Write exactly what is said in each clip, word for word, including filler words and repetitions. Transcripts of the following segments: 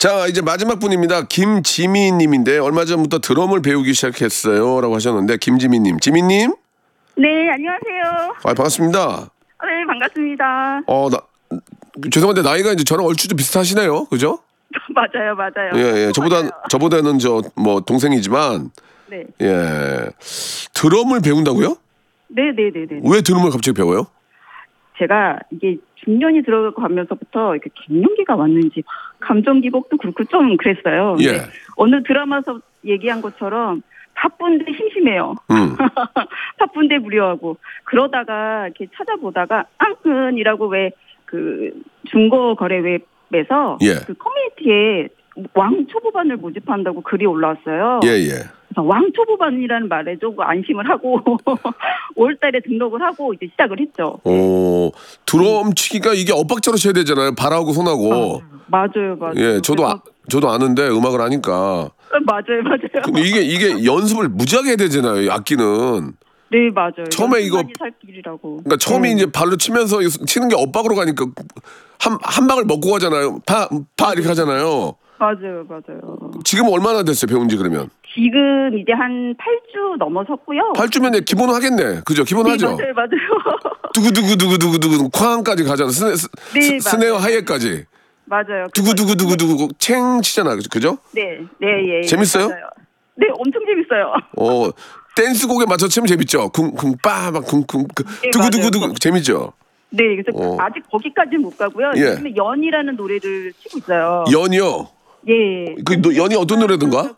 자, 이제 마지막 분입니다. 김지미님인데 얼마 전부터 드럼을 배우기 시작했어요라고 하셨는데 김지미님, 지미님. 네, 안녕하세요. 아, 반갑습니다. 네, 반갑습니다. 어, 나 죄송한데 나이가 이제 저랑 얼추 좀 비슷하시네요, 그죠? 맞아요, 맞아요. 예, 예. 저보다 맞아요. 저보다는 저 뭐 동생이지만, 네, 예, 드럼을 배운다고요? 네, 네, 네, 네. 왜 드럼을 갑자기 배워요? 제가 이게 중년이 들어가면서부터 이렇게 갱년기가 왔는지 감정 기복도 그렇고 좀 그랬어요. 예. 근데 어느 드라마에서 얘기한 것처럼 바쁜데 심심해요. 음. 바쁜데 무료하고 그러다가 이렇게 찾아보다가 앙흔이라고 왜 그 중고 거래 웹에서 예. 그 커뮤니티에 왕 초보반을 모집한다고 글이 올라왔어요. 예, 예. 그래서 왕 초보반이라는 말에 조금 안심을 하고 오월달에 등록을 하고 이제 시작을 했죠. 오, 드럼 치기가 이게 엇박자로 쳐야 되잖아요. 발하고 손하고. 맞아요, 맞아요. 예, 저도 아, 저도 아는데 음악을 하니까. 맞아요, 맞아요. 근데 이게 이게 연습을 무지하게 해야 되잖아요. 이 악기는. 네, 맞아요. 처음에 이거- 살 길이라고. 그러니까 처음에 이제 발로 치면서 치는 게 엇박으로 가니까 한 한 방을 먹고 가잖아요. 파 파 이렇게 하잖아요. 맞아요, 맞아요. 지금 얼마나 됐어요, 배운지 그러면? 지금 이제 한 팔 주 넘어섰고요. 팔 주면 이제 기본 하겠네. 그죠? 기본 네, 하죠. 맞아요, 맞아요. 두구두구두구두구두구 쾅까지 가잖아. 스네, 스, 네, 스, 스네어 맞아요. 하이에까지. 맞아요. 두구두구두구두구 챙 치잖아. 그죠? 네, 네, 예. 예, 재밌어요? 맞아요. 네, 엄청 재밌어요. 어, 댄스곡에 맞춰 치면 재밌죠. 쿵쿵 빠막 쿵쿵 그 네, 두구두구두구 맞아요. 재밌죠. 네, 그래서 어. 아직 거기까지는 못 가고요. 예. 요즘에 연이라는 노래를 치고 있어요. 연이요. 예. 그 노- 연이 어떤 노래든가?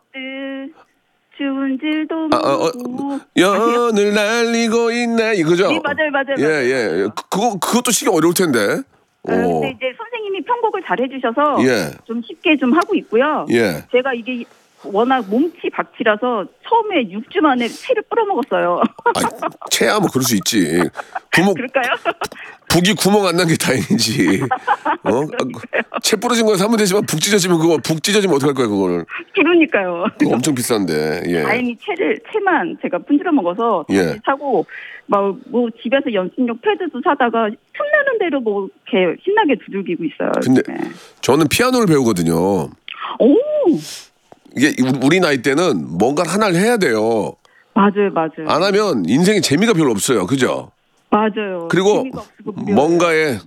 추운 질도 아, 아, 어, 모르고. 연을 날리고 있네 이거죠? 네, 맞아요, 맞아요, 예, 맞아요. 예. 그, 그거 그것도 치기 어려울 텐데. 아, 근데 이제 선생님이 편곡을 잘 해주셔서 예. 좀 쉽게 좀 하고 있고요. 예. 제가 이게 워낙 몸치 박치라서 처음에 육 주 만에 채를 뿌려먹었어요. 아, 채야 뭐 그럴 수 있지. 구멍 그럴까요? 북이 구멍 안 난 게 다행이지. 어? 아, 채 부러진 거야 사면 되지만 북 찢어지면 그거 북 찢어지면 어떡할 거야 그걸. 그러니까요. 그거 엄청 비싼데. 예. 다행히 채를 채만 제가 분질러 먹어서 예. 다시 사고 막 뭐 집에서 연습용 패드도 사다가 틈나는 대로 뭐 이렇게 신나게 두들기고 있어요. 근데 요즘에. 저는 피아노를 배우거든요. 오, 이게 우리 나이 때는 뭔가 하나를 해야 돼요. 맞아요, 맞아요. 안 하면 인생에 재미가 별로 없어요. 그죠? 맞아요. 그리고 재미가 없고 무료예요. 뭔가에